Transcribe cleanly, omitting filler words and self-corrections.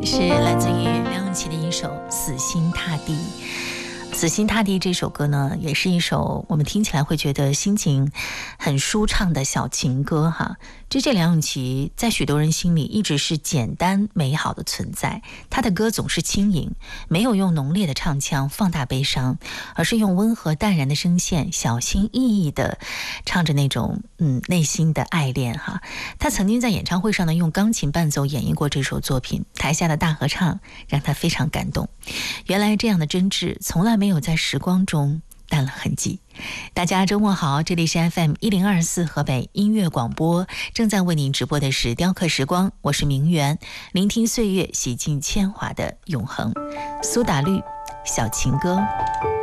是来自于梁咏琪的一首《死心塌地》。死心塌地这首歌呢，也是一首我们听起来会觉得心情很舒畅的小情歌哈。这梁咏琪在许多人心里一直是简单美好的存在，她的歌总是轻盈，没有用浓烈的唱腔放大悲伤，而是用温和淡然的声线小心翼翼地唱着那种内心的爱恋哈。她曾经在演唱会上呢用钢琴伴奏演绎过这首作品，台下的大合唱让她非常感动。原来这样的真挚从来没有在时光中淡了痕迹。大家周末好，这里是 FM1024 河北音乐广播，正在为您直播的是雕刻时光，我是明媛，聆听岁月洗尽铅华的永恒。苏打绿小情歌。